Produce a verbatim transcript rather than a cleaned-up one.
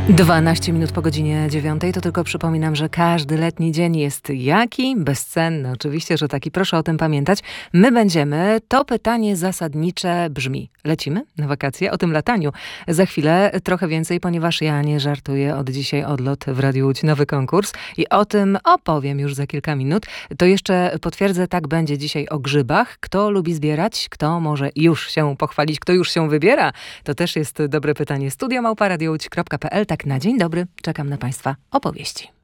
dwanaście minut po godzinie dziewiątej, to tylko przypominam, że każdy letni dzień jest jaki? Bezcenny. Oczywiście, że taki. Proszę o tym pamiętać. My będziemy. To pytanie zasadnicze brzmi. Lecimy na wakacje? O tym lataniu za chwilę trochę więcej, ponieważ ja nie żartuję. Od dzisiaj odlot w Radiu Łódź, nowy konkurs i o tym opowiem już za kilka minut. To jeszcze potwierdzę, tak będzie dzisiaj o grzybach. Kto lubi zbierać? Kto może już się pochwalić? Kto już się wybiera? To też jest dobre pytanie. studio małpa radio łódź kropka p l. Tak na dzień dobry. Czekam na Państwa opowieści.